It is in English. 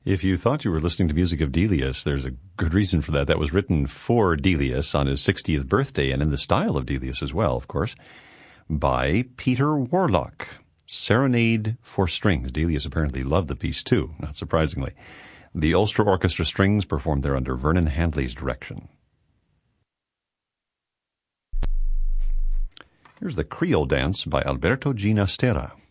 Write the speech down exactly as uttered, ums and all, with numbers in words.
If you thought you were listening to music of Delius, there's a good reason for that. That was written for Delius on his sixtieth birthday, and in the style of Delius as well, of course, by Peter Warlock. Serenade for Strings. Delius apparently loved the piece too, not surprisingly. The Ulster Orchestra Strings performed there under Vernon Handley's direction. Here's the Creole Dance by Alberto Ginastera.